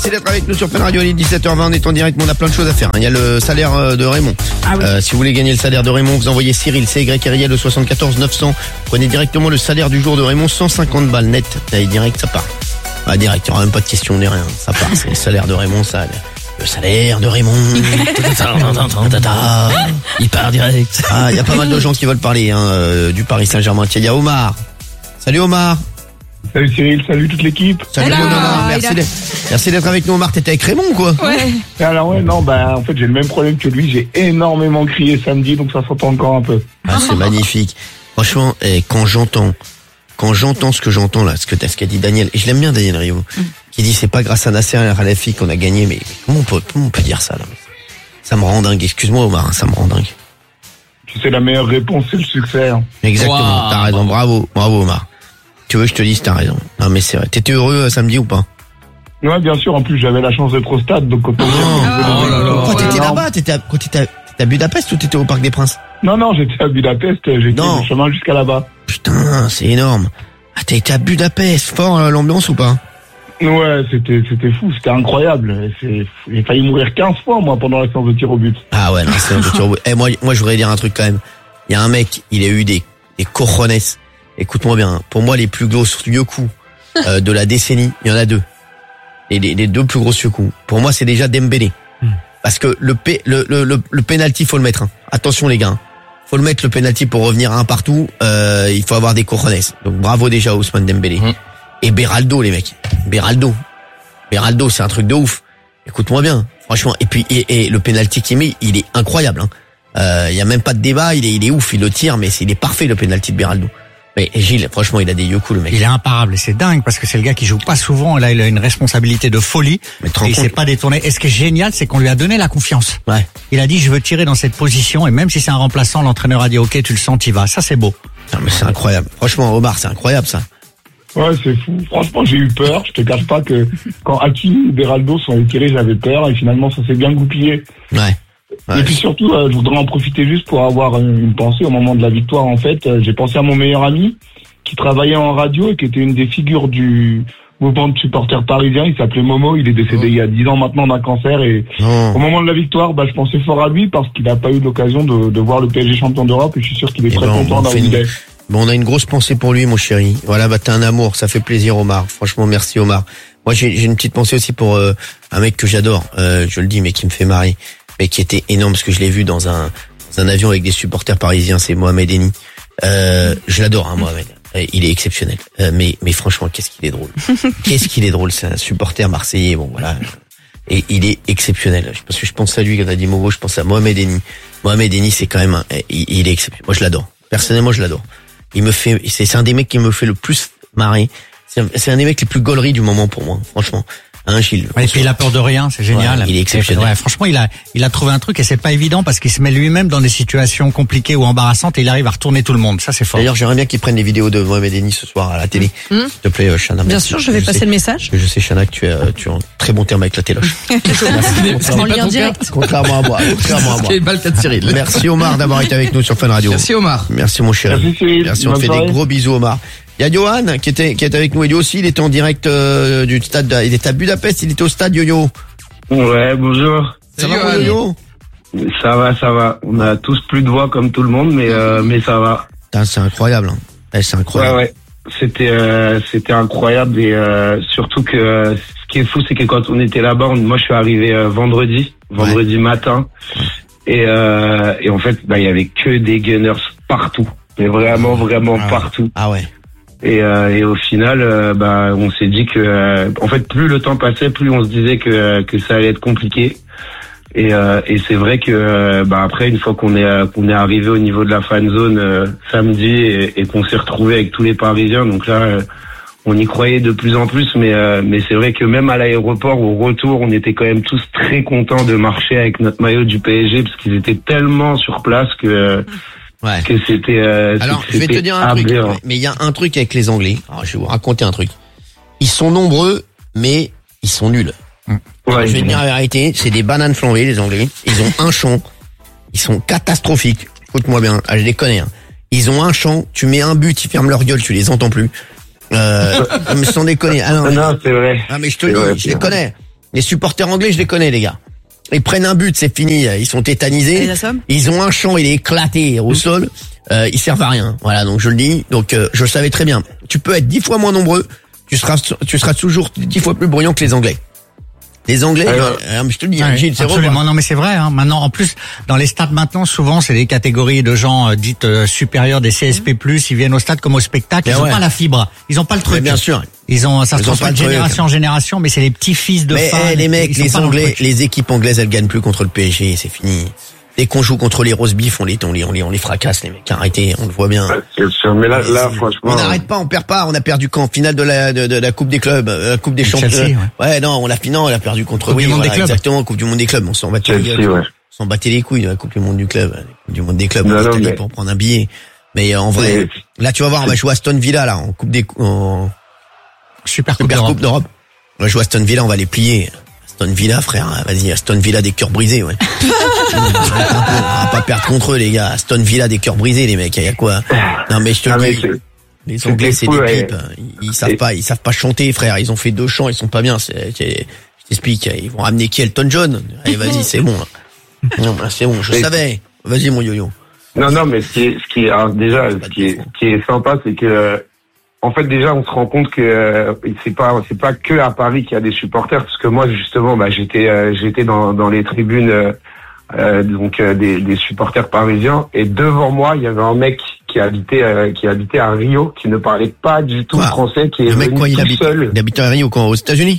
Merci d'être avec nous sur Fun Radio. Il est 17h20, on est en direct, mais on a plein de choses à faire. Il y a le salaire de Raymond. Ah oui. Si vous voulez gagner le salaire de Raymond, vous envoyez Cyril, CYRIL au 74 900. Prenez directement le salaire du jour de Raymond, 150 balles net. Allez, direct, ça part. Ah, direct, il n'y aura même pas de question ni rien. Ça part, c'est le salaire de Raymond, ça. Le salaire de Raymond. Il part direct. Ah, il y a pas mal de gens qui veulent parler du Paris Saint-Germain. Tiens, il y a Omar. Salut Omar. Salut Cyril, salut toute l'équipe. Salut Hello, Omar, merci d'être avec nous Omar. T'étais avec Raymond quoi? Ouais. Et alors en fait j'ai le même problème que lui, j'ai énormément crié samedi, donc ça s'entend encore un peu. Ah, c'est magnifique. Franchement, quand j'entends ce que j'entends là, ce qu'a dit Daniel, et je l'aime bien Daniel Rio, qui dit c'est pas grâce à Nasser et à Khalafi qu'on a gagné, mais comment on peut dire ça là? Ça me rend dingue, excuse-moi Omar, ça me rend dingue. Tu sais, la meilleure réponse c'est le succès. Exactement, Wow. t'as raison, bravo Omar. Tu veux que je te dise, t'as raison. Non mais c'est vrai. T'étais heureux samedi ou pas? Ouais, bien sûr, en plus j'avais la chance d'être au stade, donc autant dire. Oh là là. Pourquoi t'étais Non. là-bas? T'étais à Budapest ou t'étais au Parc des Princes? Non, j'étais à Budapest, j'étais Non. le chemin jusqu'à là-bas. Putain, c'est énorme. Ah, t'as été à Budapest, fort l'ambiance ou pas? Ouais, c'était fou, c'était incroyable. J'ai failli mourir 15 fois moi pendant la séance de tir au but. Ah ouais, non, c'est un peu turbo. Moi je voudrais dire un truc quand même. Il y a un mec, il a eu des cojones. Écoute-moi bien, pour moi les plus gros yoku de la décennie, il y en a deux. Et les deux plus gros yoku. Pour moi, c'est déjà Dembélé. Parce que le penalty faut le mettre. Hein. Attention les gars. Faut le mettre le penalty pour revenir à un partout, il faut avoir des cojones. Donc bravo déjà à Ousmane Dembélé. Et Beraldo les mecs. Beraldo, c'est un truc de ouf. Écoute-moi bien, franchement. Et puis et le penalty qu'il met, il est incroyable. Hein. Y a même pas de débat, il est ouf, il le tire, mais il est parfait le penalty de Beraldo. Mais Gilles, franchement, il a des yoku le mec. Il est imparable et c'est dingue parce que c'est le gars qui joue pas souvent. Là, il a une responsabilité de folie. Mais te Et rends il s'est compte pas détourné. Et ce qui est génial, c'est qu'on lui a donné la confiance. Ouais. Il a dit, je veux tirer dans cette position. Et même si c'est un remplaçant, l'entraîneur a dit, ok, tu le sens, t'y vas. Ça, c'est beau. Non, mais c'est incroyable. Franchement, Omar, c'est incroyable ça. Ouais, c'est fou. Franchement, j'ai eu peur. Je te cache pas que quand Hakimi et Beraldo sont retirés, j'avais peur et finalement, ça s'est bien goupillé. Ouais. Et puis surtout, je voudrais en profiter juste pour avoir une pensée au moment de la victoire. En fait, j'ai pensé à mon meilleur ami qui travaillait en radio et qui était une des figures du mouvement de supporters parisiens. Il s'appelait Momo. Il est décédé il y a 10 ans maintenant d'un cancer. Et au moment de la victoire, je pensais fort à lui parce qu'il n'a pas eu l'occasion de voir le PSG champion d'Europe. Et je suis sûr qu'il est très content d'avoir une belle. Bon, on a une grosse pensée pour lui, mon chéri. Voilà, t'es un amour, ça fait plaisir, Omar. Franchement, merci, Omar. Moi, j'ai une petite pensée aussi pour un mec que j'adore. Je le dis, mais qui me fait marrer, mais qui était énorme parce que je l'ai vu dans un avion avec des supporters parisiens. C'est Mohamed Eni. Je l'adore, hein, Mohamed. Il est exceptionnel. Mais franchement, qu'est-ce qu'il est drôle. Qu'est-ce qu'il est drôle. C'est un supporter marseillais. Bon, voilà. Et il est exceptionnel. Parce que je pense à lui quand t'as dit Mogo, je pense à Mohamed Eni. Mohamed Eni, c'est quand même il est exceptionnel. Moi, je l'adore. Personnellement, je l'adore. C'est un des mecs qui me fait le plus marrer. C'est un des mecs les plus gauleries du moment pour moi, franchement. Hein, Gilles. Et puis il a peur de rien, c'est génial. Ouais, il est exceptionnel. Ouais, franchement, il a trouvé un truc et c'est pas évident parce qu'il se met lui-même dans des situations compliquées ou embarrassantes et il arrive à retourner tout le monde. Ça, c'est fort. D'ailleurs, j'aimerais bien qu'ils prennent les vidéos de Mohamed Eni ce soir à la télé. S'il te plaît, Chana. Bien sûr, je vais passer le message. Je sais, Chana, que tu es en très bon terme avec la téloche. En lien direct. Contrairement à moi. Ce qui est pas le cas de Cyril. Merci Omar d'avoir été avec nous sur Fun Radio. Merci Omar. Merci mon chéri. Merci, Cyril. Merci, on Bonne fait soirée. des gros bisous Omar. Il y a Johan qui est avec nous. Et lui aussi, il était en direct du stade. Il était à Budapest, il était au stade Yo-Yo. Ouais, bonjour. Ça Salut, va mon Johan. Yo-Yo? Ça va. On a tous plus de voix comme tout le monde, mais ça va. Putain, c'est incroyable. Hein. C'est incroyable. Ouais. C'était incroyable et surtout que ce qui est fou, c'est que quand on était là-bas, moi je suis arrivé vendredi matin et en fait, il y avait que des Gunners partout, mais vraiment partout. Ah ouais. Et au final, on s'est dit que en fait, plus le temps passait, plus on se disait que ça allait être compliqué. Et c'est vrai que après, une fois qu'on est arrivé au niveau de la fan zone samedi et qu'on s'est retrouvé avec tous les Parisiens, donc là on y croyait de plus en plus, mais c'est vrai que même à l'aéroport au retour, on était quand même tous très contents de marcher avec notre maillot du PSG parce qu'ils étaient tellement sur place que c'était Alors, je vais te dire un truc, aberrant. mais il y a un truc avec les Anglais. Alors, je vais vous raconter un truc. Ils sont nombreux, mais ils sont nuls. Ouais, Je vais te dire la vérité, c'est des bananes flambées, les Anglais. Ils ont un champ. Ils sont catastrophiques. Écoute-moi bien, je les connais. Hein. Ils ont un champ, tu mets un but, ils ferment leur gueule, tu les entends plus. Mais sans déconner. Ah non, Non, c'est vrai. ah mais je te C'est le vrai, dis, je les connais. Les supporters anglais, je les connais, les gars. Ils prennent un but, c'est fini. Ils sont tétanisés. Ils ont un champ, il est éclaté au sol. Ils servent à rien. Voilà, donc je le dis. Donc je le savais très bien. Tu peux être 10 fois moins nombreux. Tu seras toujours 10 fois plus bruyant que les Anglais. Les Anglais, je te le dis, Gilles, c'est absolument. Non, mais c'est vrai. Hein. Maintenant, en plus, dans les stades maintenant, souvent, c'est des catégories de gens dites supérieures, des CSP+. Ils viennent au stade comme au spectacle. Ils ont pas la fibre. Ils ont pas le truc. Mais bien sûr. Ça se transmet de génération en génération, mais c'est les petits fils de fans. Mais les mecs, les Anglais, les équipes anglaises, elles gagnent plus contre le PSG. C'est fini. Dès qu'on joue contre les roast beef, on les fracasse, les mecs. Arrêtez, on le voit bien. C'est sûr, mais là, franchement. On n'arrête pas, on perd pas. On a perdu quand? Finale de la Coupe des clubs, Coupe des champions. Ouais, non, on a perdu contre, Coupe du monde des clubs. Exactement, Coupe du monde des clubs. On s'en battait les couilles de la Coupe du monde du club. Coupe du monde des clubs, en Italie pour prendre un billet. Mais en vrai, là, tu vas voir, on va jouer Aston Villa, là, en Super Coupe d'Europe. On va jouer Aston Villa, on va les plier. Aston Villa, frère, vas-y, Aston Villa des cœurs brisés, ouais. On va pas perdre contre eux, les gars. Aston Villa des cœurs brisés, les mecs. Il y a quoi? Non, mais je te le dis. Les Anglais, c'est des pipes. Ils savent pas chanter, frère. Ils ont fait 2 chants, ils sont pas bien. Je t'explique. Ils vont ramener qui? Elton John? Allez, vas-y, c'est bon, là. Non, c'est bon, je savais. Vas-y, mon yo-yo. Non, mais ce qui est sympa, c'est que, en fait, déjà, on se rend compte que c'est pas que à Paris qu'il y a des supporters, parce que moi, justement, j'étais dans les tribunes, des supporters parisiens, et devant moi, il y avait un mec qui habitait à Rio, qui ne parlait pas du tout français, qui est venu tout seul. Il habitait à Rio, quoi, aux États-Unis?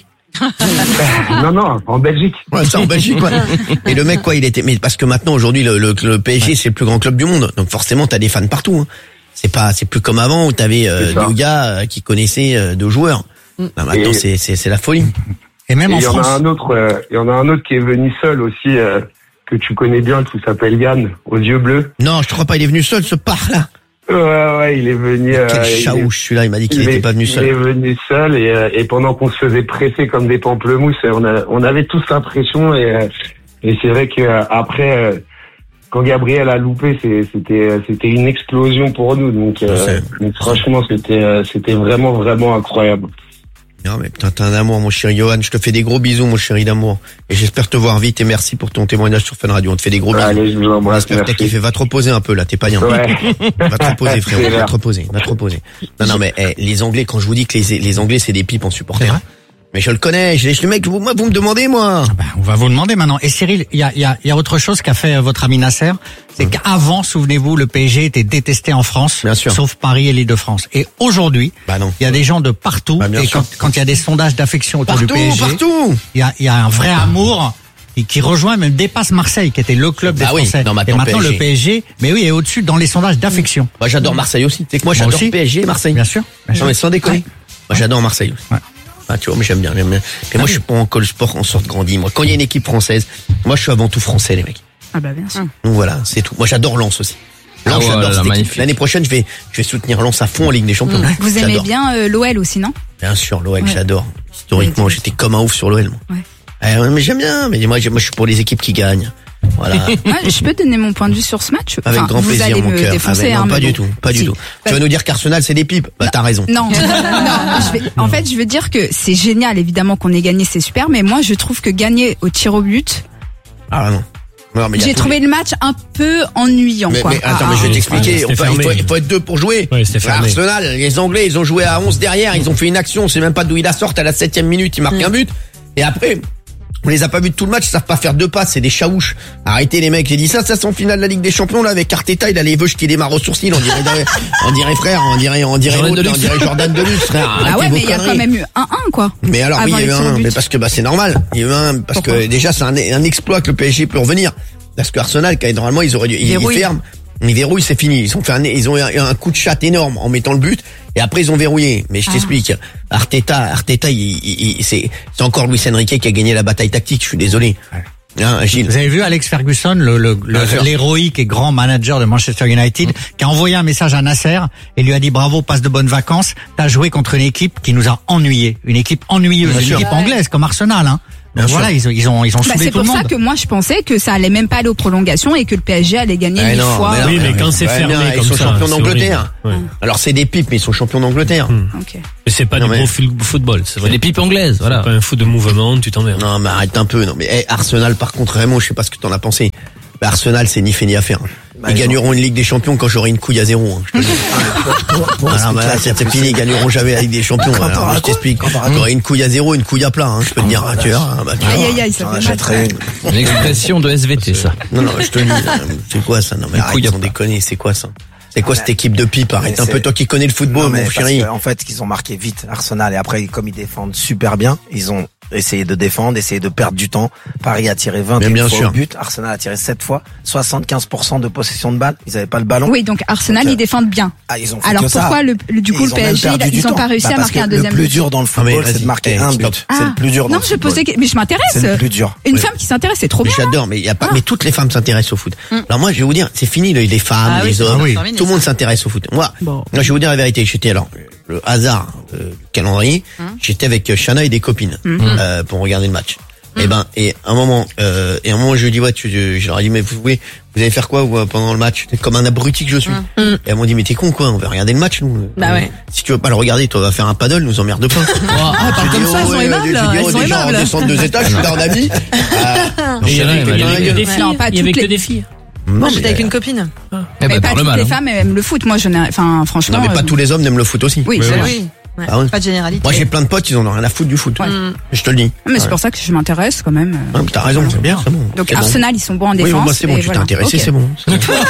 Non, en Belgique. Ouais, ça, en Belgique, ouais. Et le mec, quoi, mais parce que maintenant, aujourd'hui, le PSG, c'est le plus grand club du monde. Donc, forcément, t'as des fans partout, hein. C'est plus comme avant où t'avais deux gars qui connaissaient 2 joueurs. Non, maintenant c'est la folie. Et même en France. Il y en a un autre qui est venu seul aussi que tu connais bien, qui s'appelle Yann, aux yeux bleus. Non, je te crois pas, il est venu seul, ce part là. Ouais, il est venu. Quel chaouche celui-là, il m'a dit qu'il était pas venu seul. Il est venu seul et pendant qu'on se faisait presser comme des pamplemousses, on avait tous l'impression et c'est vrai que après. Quand Gabriel a loupé, c'était une explosion pour nous. Donc franchement, c'était vraiment incroyable. Non mais putain, t'es un amour, mon chéri Johan. Je te fais des gros bisous, mon chéri d'amour. Et j'espère te voir vite et merci pour ton témoignage sur Fun Radio. On te fait des gros bisous. Allez, je vous embrasse. J'espère que t'as kiffé. Va te reposer un peu là, t'es pas bien. Ouais. Va te reposer, frère. Va te reposer. Non mais les Anglais, quand je vous dis que les Anglais c'est des pipes en supporters. Mais je le connais, le mec, vous me demandez, moi. On va vous demander maintenant. Et Cyril, il y a autre chose qu'a fait votre ami Nasser, c'est qu'avant, souvenez-vous, le PSG était détesté en France, bien sûr, sauf Paris et l'Île-de-France. Et aujourd'hui, il y a des gens de partout, et quand il y a des sondages d'affection autour du PSG, il y a un vrai amour qui rejoint, même dépasse Marseille, qui était le club des Français. Non, et maintenant le PSG, est au-dessus dans les sondages d'affection. Moi, j'adore Marseille aussi. C'est que moi, j'adore PSG et Marseille. Bien sûr. Non, mais sans déconner. Moi, j'adore Marseille aussi. Ouais. Ah, tu vois, mais j'aime bien. Mais moi, je suis pas encore le sport en sorte grandi. Moi, quand il y a une équipe française, moi, je suis avant tout français, les mecs. Ah bah bien sûr. Donc voilà, c'est tout. Moi, j'adore Lens aussi. Lens, j'adore cette équipe. L'année prochaine, je vais soutenir Lens à fond en Ligue des Champions. Vous aimez bien l'OL aussi, non? Bien sûr, l'OL, j'adore. Historiquement, j'étais comme un ouf sur l'OL. Ouais. Mais j'aime bien. Mais moi, je suis pour les équipes qui gagnent. Voilà. Je peux donner mon point de vue sur ce match. Avec grand plaisir, mon cœur. Non, pas du tout. Tu vas nous dire qu'Arsenal c'est des pipes. Bah t'as raison. Non. En fait, je veux dire que c'est génial, évidemment qu'on ait gagné, c'est super, mais moi je trouve que gagner au tir au but. Ah non. J'ai trouvé le match un peu ennuyant. Mais attends, mais je vais t'expliquer. Il faut être 2 pour jouer. Arsenal, les Anglais, ils ont joué à 11 derrière. Ils ont fait une action. On sait même pas d'où il la sort. À la 7e minute, ils marquent un but. Et après. On les a pas vus de tout le match, ils savent pas faire 2 passes, c'est des chaouches. Arrêtez les mecs, j'ai dit ça c'est en finale de la Ligue des Champions là avec Arteta, il a les veuches qui démarrent au sourcil, on dirait frère, on dirait Jordan Deluxe, frère. Ah ouais, mais il y a quand même eu 1-1 quoi. Mais alors oui, il y a eu un, mais parce que c'est normal. Il y a eu un parce que déjà c'est un exploit que le PSG peut revenir. Parce que Arsenal, normalement ils auraient dû ils ferment. Ils verrouillent, c'est fini. Ils ont eu un coup de chatte énorme en mettant le but. Et après, ils ont verrouillé. Mais je t'explique. Arteta, c'est encore Luis Enrique qui a gagné la bataille tactique. Je suis désolé. Hein, Gilles. Vous avez vu Alex Ferguson, l'héroïque et grand manager de Manchester United, qui a envoyé un message à Nasser et lui a dit bravo, passe de bonnes vacances. T'as joué contre une équipe qui nous a ennuyés. Une équipe ennuyeuse. Une équipe anglaise comme Arsenal, hein. Voilà, ils ont saoulé tout le monde. C'est pour ça que moi je pensais que ça allait même pas aller aux prolongations et que le PSG allait gagner 1000 fois. Oui, mais quand c'est fermé comme ça, ils sont champions d'Angleterre. Alors c'est des pipes, mais ils sont champions d'Angleterre. Okay. Mais c'est pas du gros football, c'est des pipes anglaises, voilà. C'est pas un foot de mouvement, tu t'emmerdes. Non, mais arrête un peu. Non, mais Arsenal, par contre, Raymond, je sais pas ce que t'en as pensé. Mais Arsenal, c'est ni fait ni à faire. Ils gagneront une Ligue des Champions quand j'aurai une couille à 0. C'est fini, ils gagneront jamais la Ligue des Champions. Alors, je t'explique. J'aurai une couille à 0, une couille à plat. Je peux te dire, tu vois. Aïe, ça fait mal. Une expression de SVT, ça. Non, je te dis, c'est quoi ça? Non, mais arrête, sans déconner, c'est quoi ça? C'est quoi cette équipe de pipe? Arrête un peu, toi qui connais le football, mon chéri. En fait, qu'ils ont marqué vite Arsenal et après, comme ils défendent super bien, ils ont essayé de défendre, essayé de perdre du temps. Paris a tiré 21 fois au but, Arsenal a tiré 7 fois, 75% de possession de balle. Ils avaient pas le ballon. Oui, donc Arsenal, ils défendent bien. Ils ont fait alors que pourquoi le PSG, ils ont pas réussi à marquer un deuxième but? Le plus dur dans le football, c'est de marquer un but. C'est le plus dur dans le football. Mais je m'intéresse. C'est le plus dur. Une femme qui s'intéresse, c'est trop bien. J'adore, mais il y a pas, mais toutes les femmes s'intéressent au foot. Alors moi, je vais vous dire, c'est fini les femmes, les hommes, tout le monde s'intéresse au foot. Moi, je vais vous dire la vérité. J'étais le hasard calendrier. J'étais avec Shana et des copines pour regarder le match. Et à un moment, je lui dis je leur ai dit mais vous allez faire quoi pendant le match? Comme un abruti que je suis. Et elles m'ont dit mais t'es con quoi, on va regarder le match nous. Bah ouais. Si tu veux pas le regarder, toi va faire un paddle, nous emmerde pas. Comme ça, ils sont aimables. Ils sont aimables. On descend 2 étages, je suis là en ami. Il y avait que des filles. Moi, j'étais avec une copine. Mais pas toutes les femmes aiment le foot. Moi, franchement. Non, mais pas tous les hommes n'aiment le foot aussi. Oui, c'est vrai. Ouais. Ah ouais. Pas de généralité. Moi j'ai plein de potes, ils en ont rien à foutre du foot. Je te le dis. Mais c'est pour ça que je m'intéresse quand même. T'as raison, c'est bien. C'est bon. Donc Arsenal, ils sont bons en défense. Oui, moi c'est bon, tu t'es intéressé, c'est bon.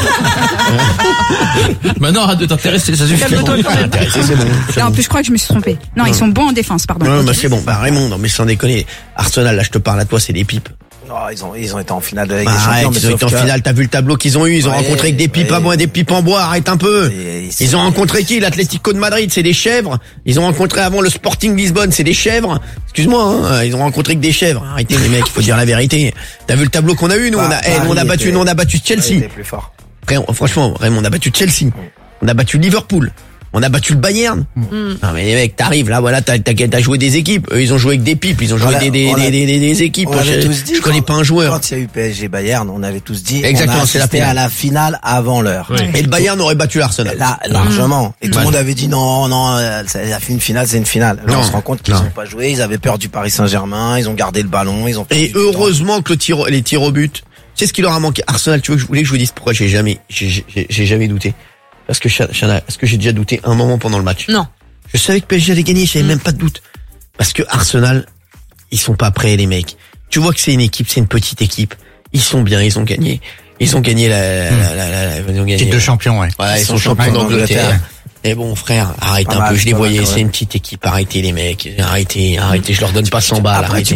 Maintenant arrête de t'intéresser, ça suffit. Intéressé, c'est bon. Non, en plus je crois que je me suis trompé. Non, ils sont bons en défense, pardon. Non, c'est bon. Raymond, non mais sans déconner. Arsenal, là je te parle à toi, c'est des pipes. Ils ont été en finale de la Ligue des Champions. Ils ont été en finale, t'as vu le tableau qu'ils ont eu, ils ont rencontré que des pipes à bois, des pipes en bois, arrête un peu. Ils ont rencontré qui? L'Atlético de Madrid, c'est des chèvres. Ils ont rencontré avant le Sporting Lisbonne, c'est des chèvres. Excuse-moi, ils ont rencontré que des chèvres. Arrêtez les mecs, il faut dire la vérité. T'as vu le tableau qu'on a eu, nous? On a battu Chelsea. Franchement, Raymond, on a battu Chelsea. On a battu Liverpool. On a battu le Bayern. Non mais les mecs, t'arrives là, voilà, t'as joué des équipes. Eux, ils ont joué avec des pipes, ils ont joué des équipes. Je connais pas un joueur. Quand il y a eu PSG Bayern, on avait tous dit. Exactement, c'est à la finale avant l'heure. Oui. Et le Bayern aurait battu l'Arsenal. Là, largement. Et tout le monde avait dit non, une finale, c'est une finale. Là, on se rend compte qu'ils n'ont pas joué, ils avaient peur du Paris Saint-Germain, ils ont gardé le ballon, ils ont. Et heureusement que les tirs au but. C'est ce qui leur a manqué. Arsenal, tu voulais que je vous dise pourquoi j'ai jamais douté. Parce que Chana, est-ce que j'ai déjà douté un moment pendant le match? Non. Je savais que PSG allait gagner, j'avais même pas de doute. Parce que Arsenal, ils sont pas prêts, les mecs. Tu vois que c'est une petite équipe. Ils sont bien, ils ont gagné. Ils ont gagné titre de champion, ouais. Voilà, ils sont champions d'Angleterre. Mais bon, frère, arrête un peu, je les voyais, c'est une petite équipe, arrêtez les mecs, arrêtez, je leur donne pas 100 balles, arrêtez.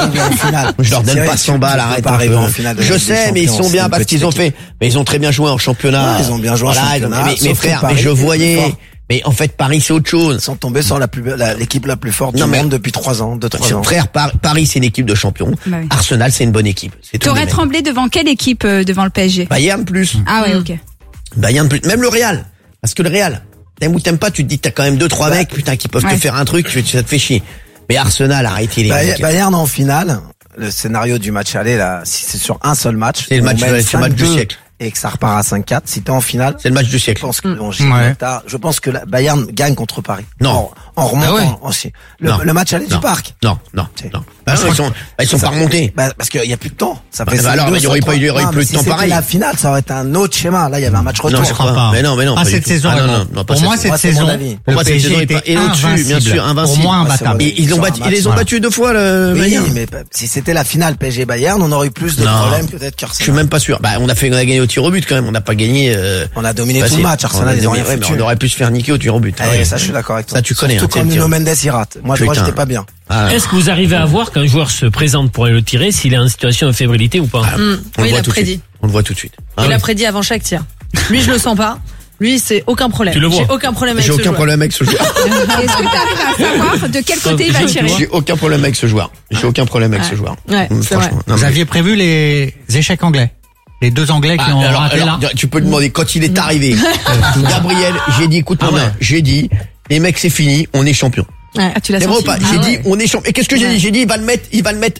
Je leur donne pas 100 balles, arrête un peu. Je sais, mais ils sont bien parce qu'ils ont fait, mais ils ont très bien joué en championnat. Ils ont bien joué en championnat. Mais frère, mais je voyais, mais en fait, Paris, c'est autre chose. Ils sont tombés sur l'équipe la plus forte du monde depuis 3 ans, 2-3 ans. Frère, Paris, c'est une équipe de champions. Arsenal, c'est une bonne équipe. T'aurais tremblé devant quelle équipe, devant le PSG? Bayern plus. Ah ouais, ok. Bayern plus. Même le Real. Parce que le Real, t'aimes ou t'aimes pas, tu te dis t'as quand même 2-3 mecs, putain, qui peuvent te faire un truc, ça te fait chier. Mais Arsenal, arrêtez les mecs. Bayern en finale, le scénario du match aller, là, si c'est sur un seul match. C'est le match du siècle. Et que ça repart à 5-4, si t'es en finale. C'est le match du siècle. Je pense que Bayern gagne contre Paris. Non. En remontant aussi. Le match aller du Parc. Non. Ils sont pas remontés. Parce qu'il y a plus de temps. Ça fait alors, il y aurait plus de temps pareil. La finale, ça aurait été un autre schéma. Là, il y avait un match retour. Non, je crois pas. Mais non. Pas cette saison. Pour moi, cette saison. Pour moi, cette saison est au-dessus, bien sûr, invincible. Au moins imbattable. Ils les ont battus 2 fois, le Bayern. Oui, mais si c'était la finale PSG Bayern, on aurait eu plus de problèmes peut-être qu'Arsenal. Je suis même pas sûr. On a gagné au tir au but quand même. On n'a pas gagné. On a dominé tout le match. Arsenal, ils ont rien foutu. On aurait pu se faire niquer au tir au but. Ça, je suis d'accord avec toi. Ça, tu connais. Surtout quand Nuno Mendes y rate. Moi, j'étais pas bien. Est-ce que vous arrivez à voir qu'un joueur se présente pour aller le tirer s'il est en situation de fébrilité ou pas? Oui, il a prédit. On le voit tout de suite. Il a prédit avant chaque tir. Lui, je le sens pas. Lui, c'est aucun problème. Tu le vois. J'ai aucun problème avec ce joueur. J'ai aucun problème avec ce joueur. Est-ce que tu arrives à savoir de quel côté il va tirer? J'ai aucun problème avec ce joueur. Ouais, franchement. Vous aviez prévu les échecs anglais? Les 2 Anglais qui ont raté là? Tu peux demander, quand il est arrivé, Gabriel, j'ai dit, écoute-moi bien, j'ai dit, les mecs, c'est fini, on est champion. Tu l'as senti. J'ai dit, on est champion. Et qu'est-ce que j'ai dit? J'ai dit, il va le mettre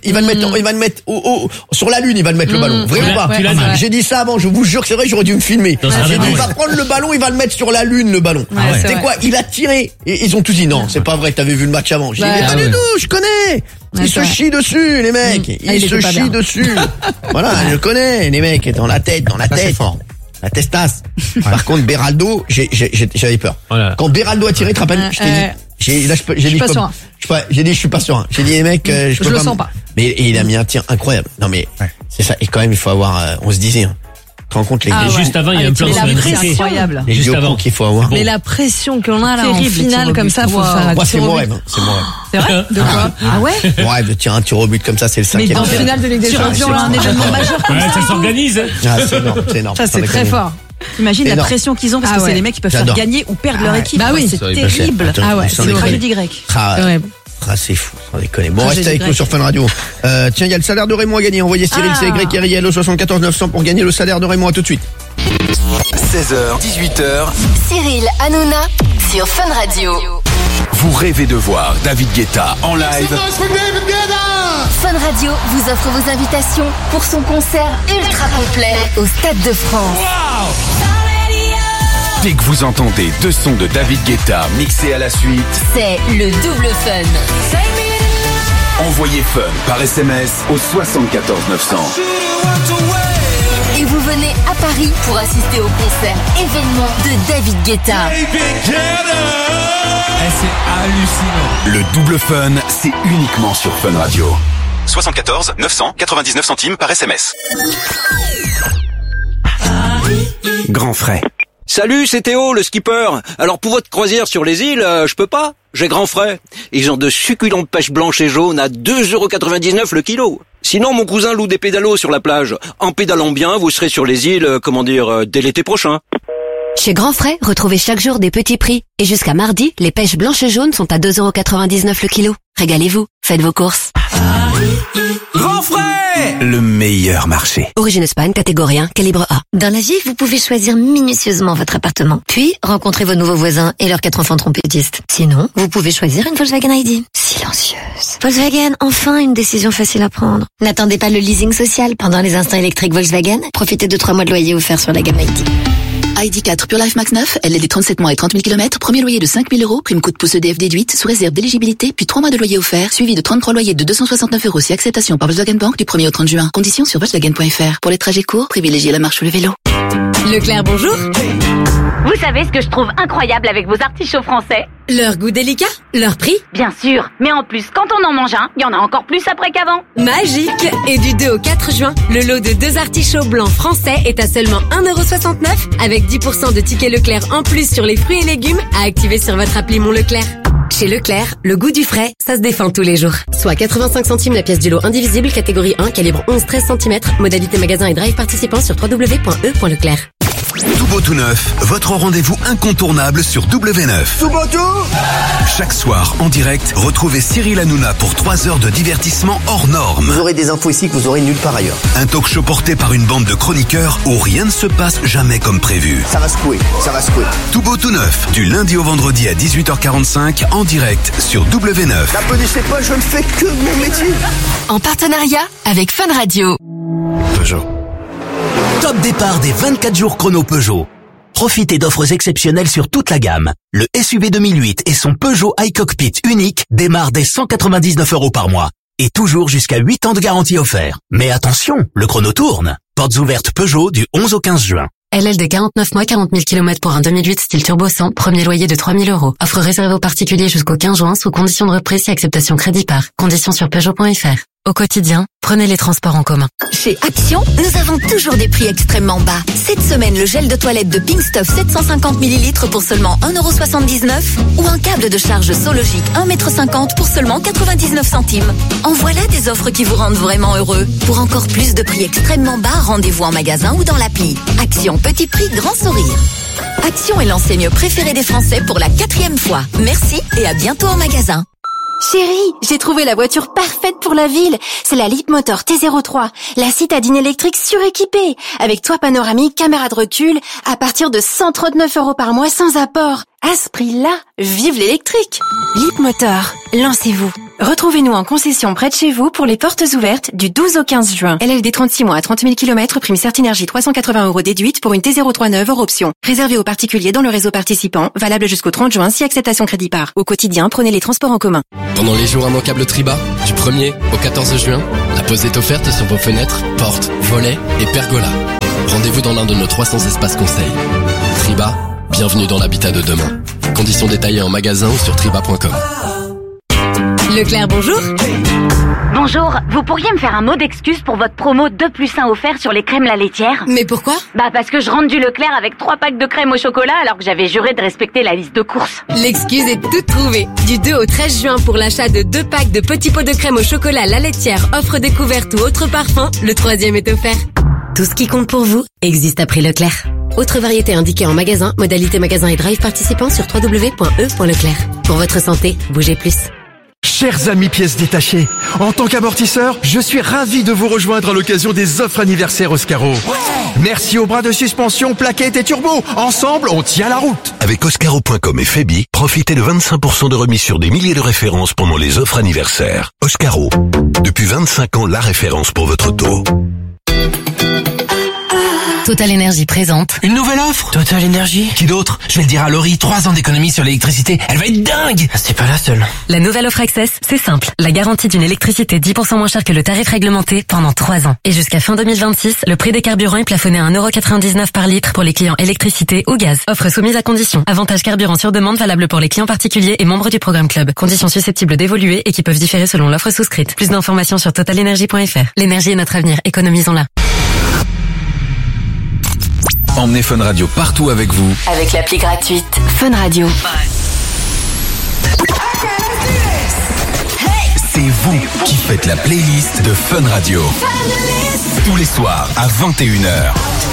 sur la lune, il va le mettre le ballon. Vraiment pas. J'ai dit ça avant, je vous jure que c'est vrai, j'aurais dû me filmer. J'ai dit, il va prendre le ballon, il va le mettre sur la lune, le ballon. C'était quoi? Il a tiré. Et ils ont tous dit, non, c'est pas vrai, t'avais vu le match avant. J'ai dit, mais pas du tout, je connais. Ils se chient dessus, les mecs. Ils se chient dessus. Voilà, je connais, les mecs, dans la tête. La testasse. Par contre, Beraldo, j'avais peur. Voilà. Quand Beraldo a tiré, tu te rappelles, je t'ai dit, j'ai dit, je suis pas sûr. J'ai dit, les mecs, je le sens pas. Mais il a mis un tir incroyable. Non, mais, c'est ça. Et quand même, il faut avoir, on se disait, tu te rends compte, les gars. Juste avant, il y a un plan sur c'est incroyable. Les juste avant qu'il faut avoir. Mais la pression qu'on a là, en finale, comme ça, faut faire. Moi, c'est mon rêve. C'est mon rêve. C'est vrai? De quoi? Ah ouais? Mon rêve de tirer un tir au but comme ça, c'est le 5e. Mais en finale de Ligue des Champions, un événement majeur comme ça. Ça s'organise. C'est énorme. Ça, c'est très fort. Imagine la pression qu'ils ont parce que c'est les mecs qui peuvent faire gagner ou perdre leur équipe. Bah oui, c'est terrible. Ah ouais, c'est tragédie grecque. C'est fou, sans déconner. Bon, restez avec nous sur Fun Radio. Tiens, il y a le salaire de Raymond à gagner. Envoyez Cyril, c'est Y, Ariel au 74 900 pour gagner le salaire de Raymond. À tout de suite. 16h, 18h. Cyril Hanouna sur Fun Radio. Vous rêvez de voir David Guetta en live? Fun Radio vous offre vos invitations pour son concert ultra complet au Stade de France. Dès que vous entendez deux sons de David Guetta mixés à la suite, c'est le double fun. Envoyez Fun par SMS au 74 900. Et vous venez à Paris pour assister au concert événement de David Guetta. C'est hallucinant. Le double Fun, c'est uniquement sur Fun Radio. 74 900 99 centimes par SMS. Grand frais. Salut, c'est Théo, le skipper. Alors pour votre croisière sur les îles, je peux pas. J'ai grand frais. Ils ont de succulentes pêches blanches et jaunes à 2,99€ le kilo. Sinon, mon cousin loue des pédalos sur la plage. En pédalant bien, vous serez sur les îles, dès l'été prochain. Chez Grand Frais, retrouvez chaque jour des petits prix. Et jusqu'à mardi, les pêches blanches et jaunes sont à 2,99€ le kilo. Régalez-vous, faites vos courses. Grand Frais, le meilleur marché. Origine Espagne, catégorie 1, calibre A. Dans la vie, vous pouvez choisir minutieusement votre appartement. Puis, rencontrer vos nouveaux voisins et leurs 4 enfants trompettistes. Sinon, vous pouvez choisir une Volkswagen ID. Silencieuse. Volkswagen, enfin une décision facile à prendre. N'attendez pas le leasing social pendant les instants électriques Volkswagen. Profitez de 3 mois de loyer offerts sur la gamme ID. ID4 Pure Life Max 9, LLD 37 mois et 30 000 km, premier loyer de 5 000 €, prime coût de pouce EDF déduite, sous réserve d'éligibilité, puis 3 mois de loyer offert, suivi de 33 loyers de 269 € si acceptation par Volkswagen Bank du 1er au 30 juin. Conditions sur Volkswagen.fr. Pour les trajets courts, privilégiez la marche ou le vélo. Leclerc, bonjour. Vous savez ce que je trouve incroyable avec vos artichauts français? Leur goût délicat, leur prix. Bien sûr, mais en plus, quand on en mange un, il y en a encore plus après qu'avant. Magique. Et du 2 au 4 juin, le lot de 2 artichauts blancs français est à seulement 1,69 € avec 10% de tickets Leclerc en plus sur les fruits et légumes à activer sur votre appli Mon Leclerc. Chez Leclerc, le goût du frais, ça se défend tous les jours. Soit 85 centimes la pièce du lot indivisible, catégorie 1, calibre 11-13 cm, modalité magasin et drive participant sur www.e.leclerc. Tout beau tout neuf, votre rendez-vous incontournable sur W9. Tout beau tout. Chaque soir, en direct, retrouvez Cyril Hanouna pour 3 heures de divertissement hors norme. Vous aurez des infos ici que vous aurez nulle part ailleurs. Un talk show porté par une bande de chroniqueurs où rien ne se passe jamais comme prévu. Ça va secouer, ça va secouer. Tout beau tout neuf, du lundi au vendredi à 18h45, en direct sur W9. N'applaudissez pas, je ne fais que mon métier. En partenariat avec Fun Radio. Peugeot. Top départ des 24 jours chrono Peugeot. Profitez d'offres exceptionnelles sur toute la gamme. Le SUV 2008 et son Peugeot iCockpit unique démarrent dès 199 € par mois. Et toujours jusqu'à 8 ans de garantie offert. Mais attention, le chrono tourne. Portes ouvertes Peugeot du 11 au 15 juin. LL de 49 mois, 40 000 km pour un 2008 style turbo 100, premier loyer de 3 000 €. Offre réservée aux particuliers jusqu'au 15 juin sous condition de reprise et acceptation crédit par. Conditions sur Peugeot.fr. Au quotidien, prenez les transports en commun. Chez Action, nous avons toujours des prix extrêmement bas. Cette semaine, le gel de toilette de Pink Stuff 750 ml pour seulement 1,79 € ou un câble de charge Sologic 1,50 m pour seulement 99 centimes. En voilà des offres qui vous rendent vraiment heureux. Pour encore plus de prix extrêmement bas, rendez-vous en magasin ou dans l'appli. Action, petit prix, grand sourire. Action est l'enseigne préférée des Français pour la 4e fois. Merci et à bientôt en magasin. Chérie, j'ai trouvé la voiture parfaite pour la ville. C'est la Leapmotor T03, la citadine électrique suréquipée, avec toit panoramique, caméra de recul, à partir de 139 € par mois sans apport. À ce prix-là, vive l'électrique! Leapmotor, lancez-vous. Retrouvez-nous en concession près de chez vous pour les portes ouvertes du 12 au 15 juin. LLD 36 mois à 30 000 km, prime Certinergie 380 € déduite pour une T039 hors option. Réservé aux particuliers dans le réseau participant, valable jusqu'au 30 juin si acceptation crédit par. Au quotidien, prenez les transports en commun. Pendant les jours immanquables Triba, du 1er au 14 juin, la pose est offerte sur vos fenêtres, portes, volets et pergolas. Rendez-vous dans l'un de nos 300 espaces conseils. Triba, bienvenue dans l'habitat de demain. Conditions détaillées en magasin ou sur triba.com. Leclerc, bonjour. Bonjour, vous pourriez me faire un mot d'excuse pour votre promo 2+1 offert sur les crèmes la laitière? Mais pourquoi? Parce que je rentre du Leclerc avec 3 packs de crème au chocolat alors que j'avais juré de respecter la liste de courses. L'excuse est toute trouvée. Du 2 au 13 juin pour l'achat de 2 packs de petits pots de crème au chocolat la laitière, offre découverte ou autre parfum, le 3e est offert. Tout ce qui compte pour vous existe à prix Leclerc. Autre variété indiquée en magasin, modalité magasin et drive participant sur www.e.leclerc. Pour votre santé, bougez plus. Chers amis pièces détachées, en tant qu'amortisseur, je suis ravi de vous rejoindre à l'occasion des offres anniversaires Oscaro. Merci aux bras de suspension, plaquettes et turbo. Ensemble, on tient la route. Avec Oscaro.com et Febi, profitez de 25% de remise sur des milliers de références pendant les offres anniversaires. Oscaro, depuis 25 ans, la référence pour votre auto. Total Énergie présente une nouvelle offre. Total Énergie. Qui d'autre? Je vais le dire à Laurie, 3 ans d'économie sur l'électricité. Elle va être dingue. C'est pas la seule. La nouvelle offre Access, c'est simple. La garantie d'une électricité 10% moins chère que le tarif réglementé pendant 3 ans. Et jusqu'à fin 2026, le prix des carburants est plafonné à 1,99€ par litre pour les clients électricité ou gaz. Offre soumise à conditions. Avantage carburant sur demande valable pour les clients particuliers et membres du programme Club. Conditions susceptibles d'évoluer et qui peuvent différer selon l'offre souscrite. Plus d'informations sur totalenergie.fr. L'énergie est notre avenir. Économisons-la. Emmenez Fun Radio partout avec vous. Avec l'appli gratuite Fun Radio. C'est vous qui faites la playlist de Fun Radio. Tous les soirs à 21h.